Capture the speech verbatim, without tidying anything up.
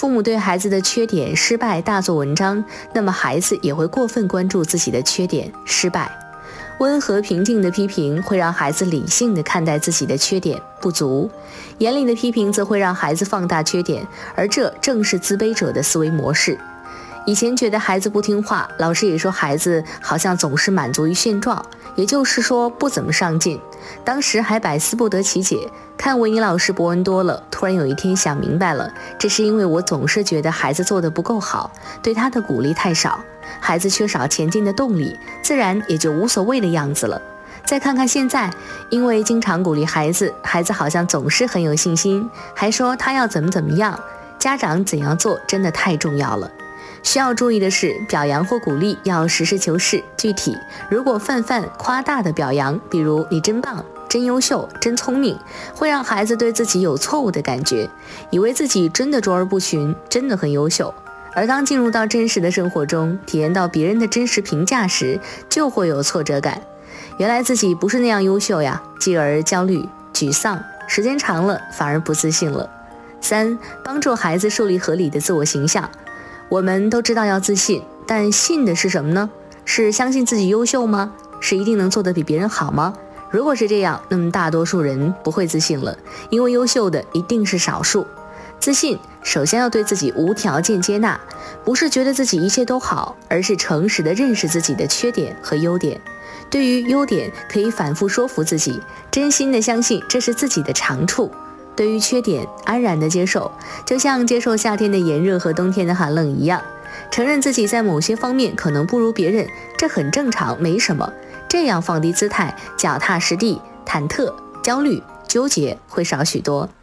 父母对孩子的缺点、失败大做文章，那么孩子也会过分关注自己的缺点、失败。温和平静的批评会让孩子理性地看待自己的缺点、不足，严厉的批评则会让孩子放大缺点，而这正是自卑者的思维模式。以前觉得孩子不听话，老师也说孩子好像总是满足于现状，也就是说不怎么上进。当时还百思不得其解，看文怡老师博文多了，突然有一天想明白了，这是因为我总是觉得孩子做得不够好，对他的鼓励太少，孩子缺少前进的动力，自然也就无所谓的样子了。再看看现在，因为经常鼓励孩子，孩子好像总是很有信心，还说他要怎么怎么样，家长怎样做真的太重要了。需要注意的是，表扬或鼓励要实事求是具体，如果泛泛夸大的表扬，比如你真棒、真优秀、真聪明，会让孩子对自己有错误的感觉，以为自己真的卓而不群，真的很优秀。而当进入到真实的生活中，体验到别人的真实评价时，就会有挫折感，原来自己不是那样优秀呀，继而焦虑、沮丧，时间长了反而不自信了。三、帮助孩子树立合理的自我形象。我们都知道要自信，但信的是什么呢？是相信自己优秀吗？是一定能做得比别人好吗？如果是这样，那么大多数人不会自信了，因为优秀的一定是少数。自信首先要对自己无条件接纳，不是觉得自己一切都好，而是诚实地认识自己的缺点和优点。对于优点，可以反复说服自己，真心地相信这是自己的长处。对于缺点，安然地接受，就像接受夏天的炎热和冬天的寒冷一样，承认自己在某些方面可能不如别人，这很正常，没什么。这样放低姿态，脚踏实地，忐忑、焦虑、纠结会少许多。